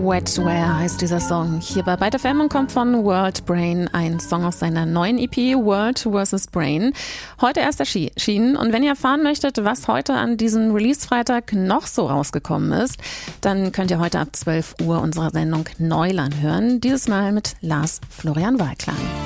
Wetware heißt dieser Song. Hier bei Byte FM und kommt von World Brain, ein Song aus seiner neuen EP World vs. Brain. Heute erst erschienen, und wenn ihr erfahren möchtet, was heute an diesem Release-Freitag noch so rausgekommen ist, dann könnt ihr heute ab 12 Uhr unsere Sendung Neuland hören. Dieses Mal mit Lars Florian Wahlklang.